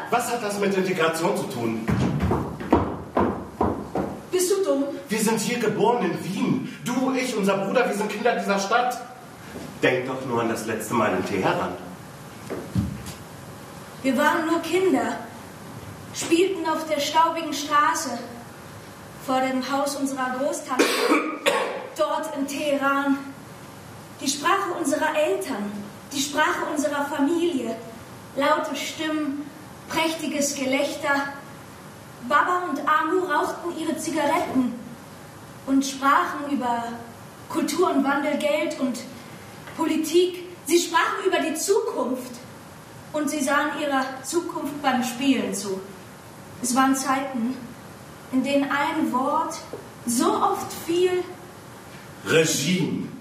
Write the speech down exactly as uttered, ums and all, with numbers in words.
Was hat das mit Integration zu tun? Bist du dumm? Wir sind hier geboren in Wien. Du, ich, unser Bruder, wir sind Kinder dieser Stadt. Denk doch nur an das letzte Mal in Teheran. Wir waren nur Kinder, spielten auf der staubigen Straße vor dem Haus unserer Großtante, dort in Teheran. Die Sprache unserer Eltern, die Sprache unserer Familie, laute Stimmen, prächtiges Gelächter. Baba und Amu rauchten ihre Zigaretten und sprachen über Kultur und Wandel, Geld und Politik. Sie sprachen über die Zukunft und sie sahen ihrer Zukunft beim Spielen zu. Es waren Zeiten, in denen ein Wort so oft fiel. Regime.